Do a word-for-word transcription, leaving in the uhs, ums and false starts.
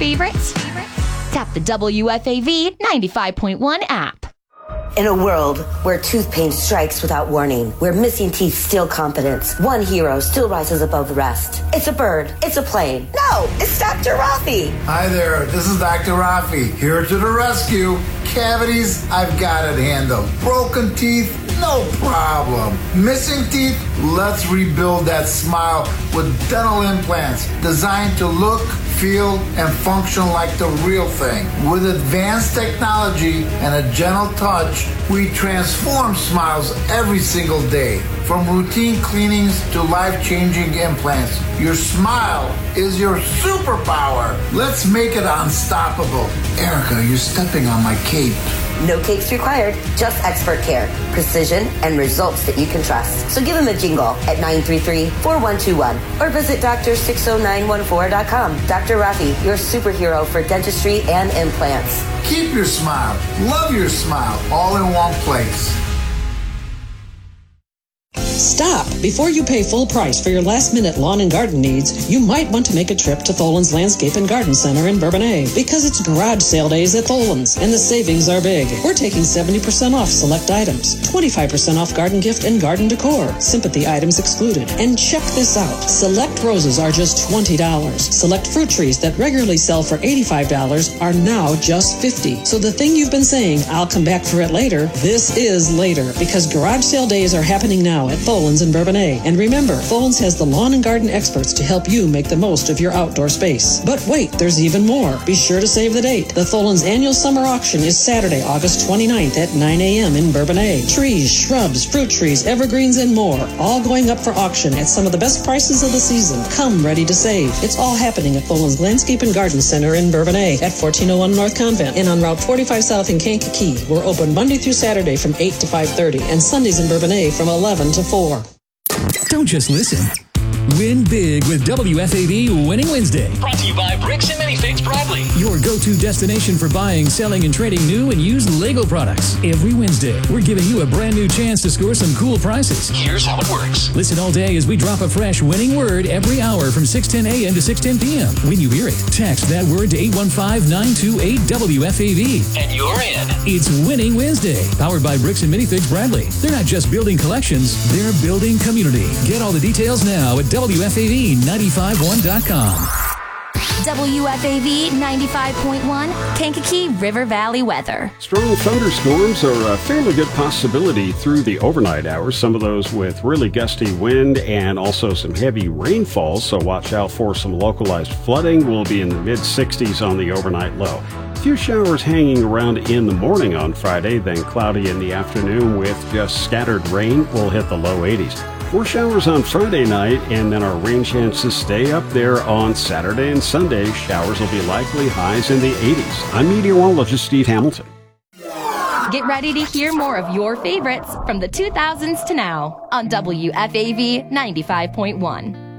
favorites? Tap the W F A V ninety-five point one app. In a world where tooth pain strikes without warning, where missing teeth steal confidence, one hero still rises above the rest. It's a bird. It's a plane. No, it's Doctor Rafi. Hi there, this is Doctor Rafi, here to the rescue. Cavities, I've got it handled. Broken teeth, no problem. Missing teeth, let's rebuild that smile with dental implants designed to look, feel, and function like the real thing. With advanced technology and a gentle touch, we transform smiles every single day. From routine cleanings to life-changing implants, your smile is your superpower. Let's make it unstoppable. Erica, you're stepping on my cape. No capes required, just expert care, precision, and results that you can trust. So give him a jingle at nine three three, four one two one or visit doctor six oh nine one four dot com. Doctor Rafi, your superhero for dentistry and implants. Keep your smile, love your smile, all in one place. Stop! Before you pay full price for your last-minute lawn and garden needs, you might want to make a trip to Tholen's Landscape and Garden Center in Bourbonnais, because it's garage sale days at Tholen's, and the savings are big. We're taking seventy percent off select items, twenty-five percent off garden gift and garden decor, sympathy items excluded. And check this out. Select roses are just twenty dollars. Select fruit trees that regularly sell for eighty-five dollars are now just fifty dollars. So the thing you've been saying, I'll come back for it later, this is later, because garage sale days are happening now at Tholen's in Bourbonnais. And remember, Tholen's has the lawn and garden experts to help you make the most of your outdoor space. But wait, there's even more. Be sure to save the date. The Tholen's annual summer auction is Saturday, August twenty-ninth at nine a.m. in Bourbonnais. Trees, shrubs, fruit trees, evergreens, and more, all going up for auction at some of the best prices of the season. Come ready to save. It's all happening at Tholen's Landscape and Garden Center in Bourbonnais at fourteen oh one North Convent and on Route forty-five South in Kankakee. We're open Monday through Saturday from eight to five thirty and Sundays in Bourbonnais from eleven to four. Don't just listen. Win big with W F A V Winning Wednesday. Brought to you by Bricks and Minifigs Bradley. Your go-to destination for buying, selling, and trading new and used Lego products. Every Wednesday, we're giving you a brand new chance to score some cool prizes. Here's how it works. Listen all day as we drop a fresh winning word every hour from six ten a.m. to six ten p.m. When you hear it, text that word to eight one five, nine two eight, W F A V. And you're in. It's Winning Wednesday, powered by Bricks and Minifigs Bradley. They're not just building collections, they're building community. Get all the details now at W F A V nine five one dot com. W F A V ninety-five point one, Kankakee River Valley weather. Strong thunderstorms are a fairly good possibility through the overnight hours. Some of those with really gusty wind and also some heavy rainfalls, so watch out for some localized flooding. We'll be in the mid sixties on the overnight low. A few showers hanging around in the morning on Friday, then cloudy in the afternoon with just scattered rain. We'll hit the low eighties. More showers on Friday night, and then our rain chances stay up there on Saturday and Sunday. Showers will be likely, highs in the eighties. I'm meteorologist Steve Hamilton. Get ready to hear more of your favorites from the two thousands to now on W F A V ninety-five point one.